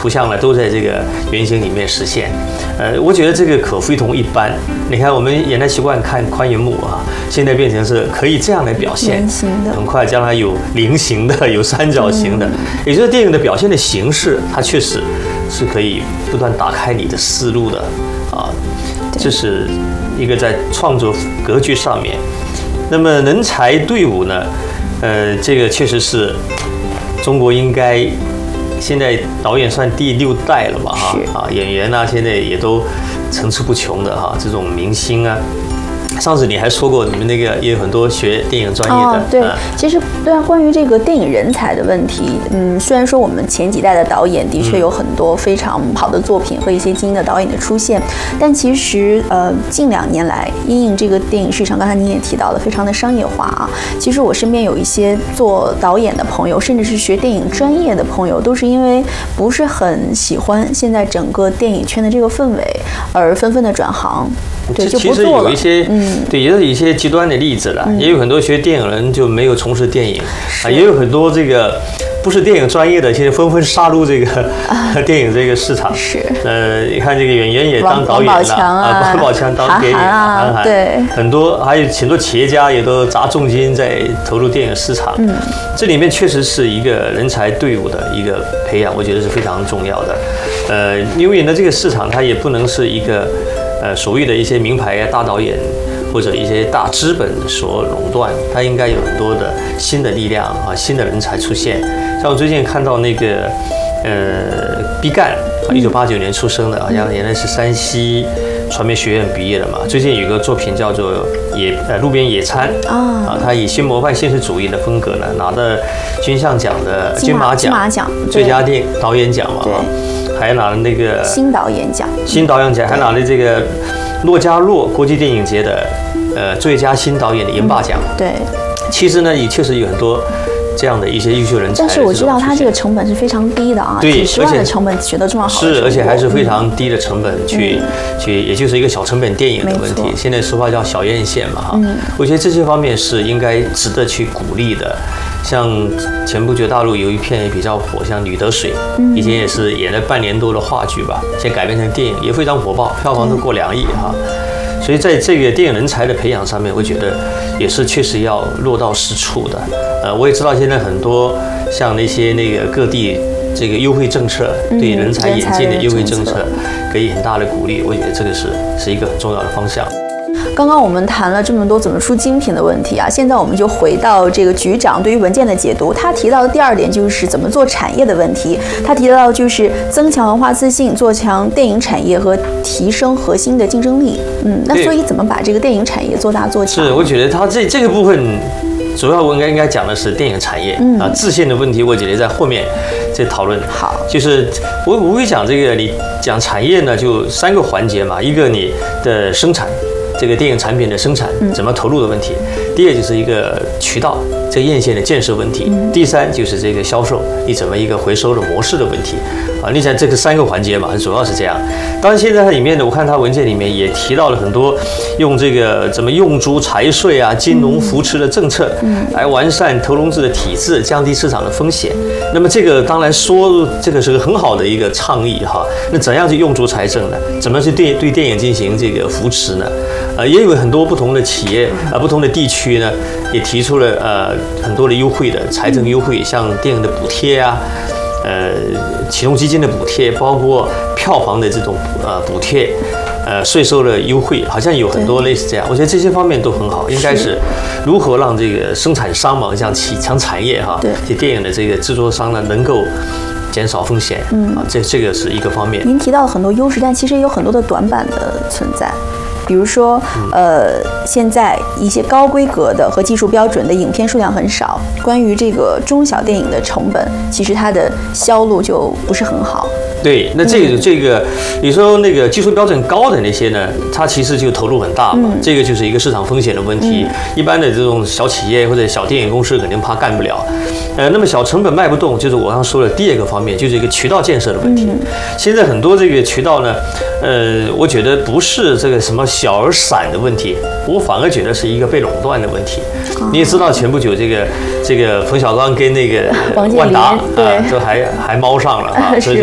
图像呢都在这个原型里面实现。我觉得这个可非同一般。你看我们原来习惯看宽银幕啊，现在变成是可以这样来表现，很快将来有菱形的，有三角形的，也就是电影的表现的形式，它确实是可以不断打开你的思路的啊。这是一个在创作格局上面。那么人才队伍呢？这个确实是中国应该现在导演算第6代了吧？哈演员啊，现在也都层出不穷的哈，这种明星啊。上次你还说过，你们那个也有很多学电影专业的。 对，其实对啊，关于这个电影人才的问题，虽然说我们前几代的导演的确有很多非常好的作品和一些精英的导演的出现，但其实近2年来，因应这个电影市场，刚才您也提到了，非常的商业化啊。其实我身边有一些做导演的朋友，甚至是学电影专业的朋友，都是因为不是很喜欢现在整个电影圈的这个氛围，而纷纷的转行。对，就不做了。其实有一些，对，也有一些极端的例子了。也有很多学电影人就没有从事电影啊，也有很多这个不是电影专业的，现在纷纷杀入这个电影这个市场。 是。 你看这个演员也当导演了啊，王宝强当电影，韩寒， 对， 很多还有很多企业家也都砸重金在投入电影市场。这里面确实是一个人才队伍的一个培养，我觉得是非常重要的。因为呢，这个市场它也不能是一个。所谓的一些名牌大导演或者一些大资本所垄断，它应该有很多的新的力量啊，新的人才出现。像我最近看到那个毕赣，1989年出生的，好像原来是山西传媒学院毕业的嘛。最近有个作品叫做路边野餐啊，他以新模范现实主义的风格呢，拿了金像奖的金马奖最佳导演奖嘛。还拿了那个新导演奖， 还拿了这个洛迦诺国际电影节的最佳新导演的银霸奖。 对， 其实呢也确实有很多这样的一些优秀人才。 但是我知道他这个成本是非常低的啊，几十万的成本取得这么好的成是，而且还是非常低的成本去，也就是一个小成本电影的问题。现在说话叫小院线嘛哈。我觉得这些方面是应该值得去鼓励的。像前不久大陆有一片也比较火，像《女得水》，以前也是演了半年多的话剧吧，现在改编成电影也非常火爆，票房都过2亿哈。所以在这个电影人才的培养上面，我觉得也是确实要落到实处的。我也知道现在很多像那些各地这个优惠政策，对人才引进的优惠政策给予很大的鼓励，我觉得这个是一个很重要的方向。 刚刚我们谈了这么多怎么出精品的问题啊，现在我们就回到这个局长对于文件的解读。他提到的第2点就是怎么做产业的问题。他提到就是增强文化自信，做强电影产业和提升核心的竞争力。那所以怎么把这个电影产业做大做强？ 是，我觉得他这个部分主要我应该讲的是电影产业自信的问题，我觉得在后面再讨论。 好， 就是我无非讲这个，你讲产业呢，就3个环节嘛，一个你的生产。这个电影产品的生产怎么投入的问题，第2就是一个渠道这个院线的建设问题，第3就是这个销售你怎么一个回收的模式的问题啊。你想这个3个环节嘛，主要是这样。当然现在它里面呢，我看它文件里面也提到了很多用这个怎么用租财税啊、金融扶持的政策来完善投融资的体制，降低市场的风险。那么这个当然说这个是个很好的一个倡议哈。那怎样去用租财政呢？怎么去对电影进行这个扶持呢？也有很多不同的企业不同的地区呢，也提出了很多的优惠的财政优惠，像电影的补贴啊，启动基金的补贴，包括票房的这种补贴，税收的优惠，好像有很多类似这样。我觉得这些方面都很好，应该是如何让这个生产商嘛，像强产业哈，这电影的这个制作商呢，能够减少风险这个是一个方面。 您提到了很多优势，但其实也有很多的短板的存在。比如说，现在一些高规格的和技术标准的影片数量很少。关于这个中小电影的成本，其实它的销路就不是很好。 对，那这个，你说那个技术标准高的那些呢，它其实就投入很大嘛，这个就是一个市场风险的问题。一般的这种小企业或者小电影公司肯定怕干不了。那么小成本卖不动，就是我刚说的第2个方面，就是一个渠道建设的问题。现在很多这个渠道呢，我觉得不是这个什么小而散的问题，我反而觉得是一个被垄断的问题。你也知道，前不久这个冯小刚跟那个万达都还猫上了啊，所以